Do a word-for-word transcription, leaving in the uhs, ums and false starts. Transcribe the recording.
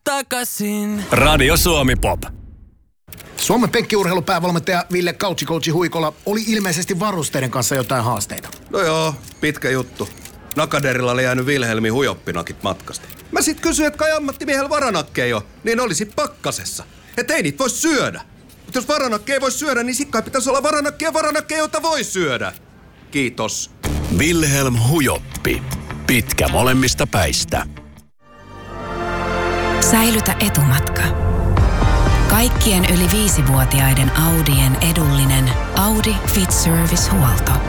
takaisin. Radio Suomi Pop. Suomen penkkiurheilupäävalmentaja Ville Couchikoutsi Huikola oli ilmeisesti varusteiden kanssa jotain haasteita. No joo, pitkä juttu. Nakaderilla oli jäänyt Wilhelmin hujoppinakit matkasta. Mä sit kysyin, että kai ammattimiehellä varanakkeja jo, niin olisi pakkasessa. Et ei niitä voi syödä. Mutta jos varanakkeja ei voi syödä, niin sikkai pitäisi olla varanakkeja varanakkeja, joita voi syödä. Kiitos. Wilhelm Hujoppi. Pitkä molemmista päistä. Säilytä etumatka. Kaikkien yli viisivuotiaiden Audien edullinen Audi Fit Service -huolto.